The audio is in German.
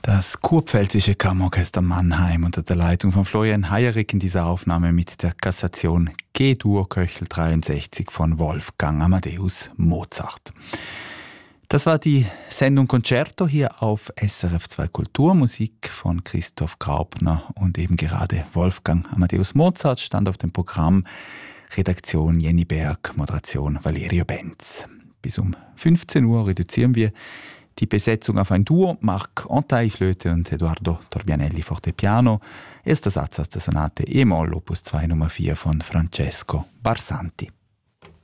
Das kurpfälzische Kammerorchester Mannheim unter der Leitung von Florian Heyerik in dieser Aufnahme mit der Kassation G-Dur Köchel 63 von Wolfgang Amadeus Mozart. Das war die Sendung Concerto hier auf SRF 2 Kultur. Musik von Christoph Graupner und eben gerade Wolfgang Amadeus Mozart stand auf dem Programm. Redaktion Jenny Berg, Moderation Valerio Benz. Bis um 15 Uhr reduzieren wir die Besetzung auf ein Duo, Marc Antaille Flöte und Eduardo Torbianelli Fortepiano. Erster Satz aus der Sonate E-Moll, Opus 2 Nummer 4 von Francesco Barsanti.